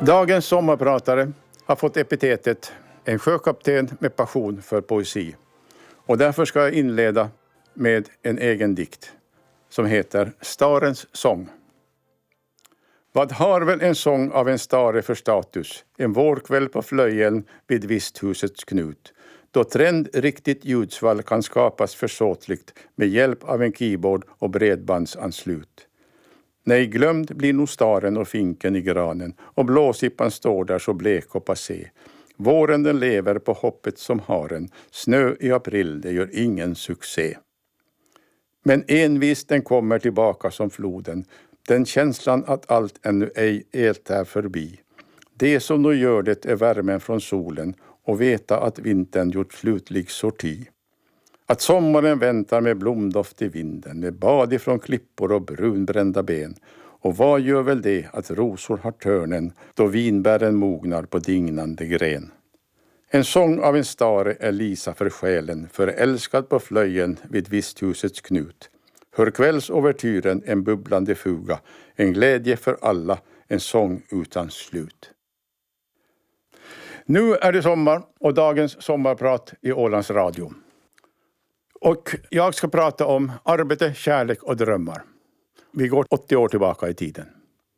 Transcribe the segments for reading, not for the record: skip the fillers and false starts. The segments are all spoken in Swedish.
Dagens sommarpratare har fått epitetet en sjökapten med passion för poesi. Och därför ska jag inleda med en egen dikt som heter Starens sång. Vad har väl en sång av en stare för status, en vårkväll på flöjeln vid visthusets knut, då trend riktigt ljudsvall kan skapas försåtligt med hjälp av en keyboard och bredbandsanslut. Nej, glömd blir nog staren och finken i granen, och blåsippan står där så blek och passé. Våren den lever på hoppet som haren, snö i april det gör ingen succé. Men envist den kommer tillbaka som floden, den känslan att allt ännu ej helt är förbi. Det som då gör det är värmen från solen och veta att vintern gjort slutlig sorti. Att sommaren väntar med blomdoft i vinden, med bad ifrån klippor och brunbrända ben. Och vad gör väl det att rosor har törnen då vinbären mognar på dignande gren. En sång av en stare är Lisa för själen, förälskad på flöjen vid visthusets knut. Hör kvällsovertyren en bubblande fuga, en glädje för alla, en sång utan slut. Nu är det sommar och dagens sommarprat i Ålands Radio. Och jag ska prata om arbete, kärlek och drömmar. Vi går 80 år tillbaka i tiden.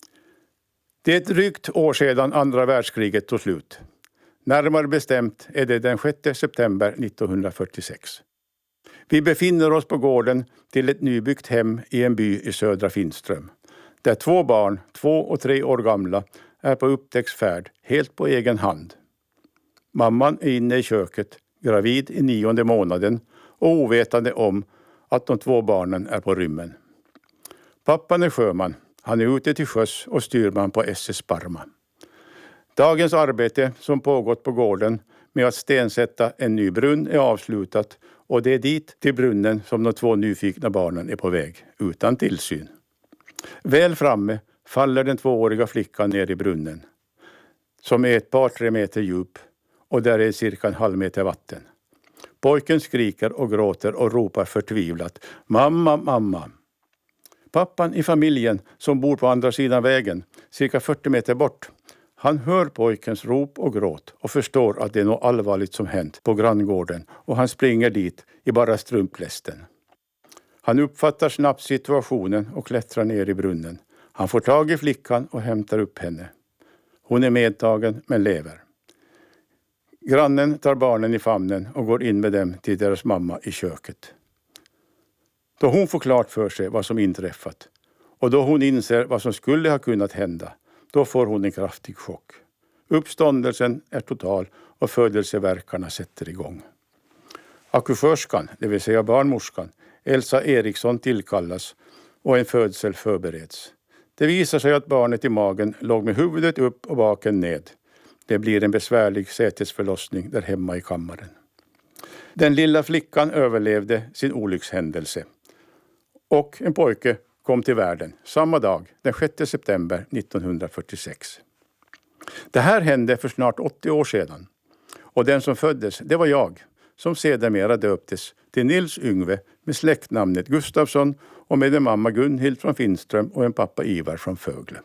Det är ett drygt år sedan andra världskriget tog slut. Närmare bestämt är det den 6 september 1946. Vi befinner oss på gården till ett nybyggt hem i en by i södra Finström. Där 2 barn, 2 och 3 år gamla, är på upptäcktsfärd helt på egen hand. Mamman är inne i köket, gravid i 9:e månaden och ovetande om att de 2 barnen är på rymmen. Pappan är sjöman, han är ute till sjöss och styrman på SS Parma. Dagens arbete som pågått på gården med att stensätta en ny brunn är avslutat och det är dit till brunnen som de 2 nyfikna barnen är på väg, utan tillsyn. Väl framme faller den 2-åriga flickan ner i brunnen, som är ett par 3 meter djup och där är cirka en halv meter vatten. Pojken skriker och gråter och ropar förtvivlat: "Mamma, mamma!" Pappan i familjen som bor på andra sidan vägen, cirka 40 meter bort, han hör pojkens rop och gråt och förstår att det är något allvarligt som hänt på granngården och han springer dit i bara strumplästen. Han uppfattar snabbt situationen och klättrar ner i brunnen. Han får tag i flickan och hämtar upp henne. Hon är medtagen men lever. Grannen tar barnen i famnen och går in med dem till deras mamma i köket. Då hon får klart för sig vad som inträffat och då hon inser vad som skulle ha kunnat hända, då får hon en kraftig chock. Uppståndelsen är total och födelseverkarna sätter igång. Akupunktörskan, det vill säga barnmorskan, Elsa Eriksson tillkallas och en födsel förbereds. Det visar sig att barnet i magen låg med huvudet upp och baken ned. Det blir en besvärlig sätesförlossning där hemma i kammaren. Den lilla flickan överlevde sin olyckshändelse. Och en pojke kom till världen samma dag, den 6 september 1946. Det här hände för snart 80 år sedan. Och den som föddes, det var jag, som sedermera döptes till Nils Yngve med släktnamnet Gustafsson och med en mamma Gunhild från Finström och en pappa Ivar från Fögle.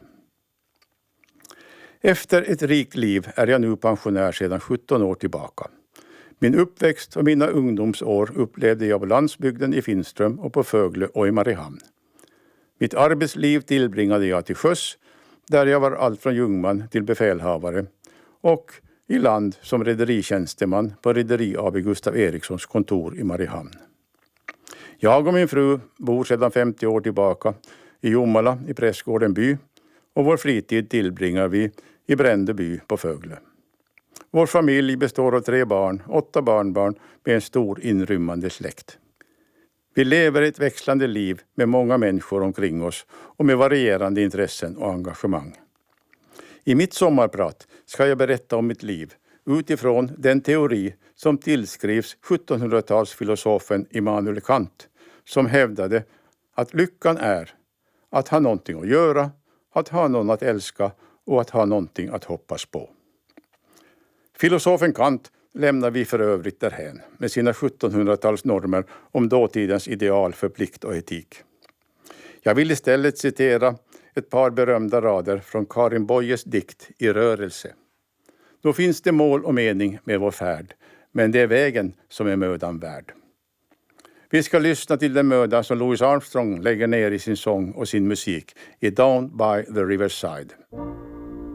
Efter ett rikt liv är jag nu pensionär sedan 17 år tillbaka. Min uppväxt och mina ungdomsår upplevde jag på landsbygden i Finström och på Fögle och i Mariehamn. Mitt arbetsliv tillbringade jag till sjöss, där jag var allt från jungman till befälhavare, och i land som rederitjänsteman på Rederi AB Gustav Erikssons kontor i Mariehamn. Jag och min fru bor sedan 50 år tillbaka i Jomala i Prästgården by och vår fritid tillbringar vi i Brändeby på Fögle. Vår familj består av 3 barn, 8 barnbarn med en stor inrymmande släkt. Vi lever ett växlande liv med många människor omkring oss och med varierande intressen och engagemang. I mitt sommarprat ska jag berätta om mitt liv utifrån den teori som tillskrivs 1700-talsfilosofen Immanuel Kant, som hävdade att lyckan är att ha någonting att göra, att ha någon att älska och att ha någonting att hoppas på. Filosofen Kant lämnar vi för övrigt därhän med sina 1700-talsnormer om dåtidens ideal för plikt och etik. Jag vill istället citera ett par berömda rader från Karin Boyes dikt I rörelse. Då finns det mål och mening med vår färd, men det är vägen som är mödan värd. Vi ska lyssna till den möda som Louis Armstrong lägger ner i sin sång och sin musik i Down by the Riverside.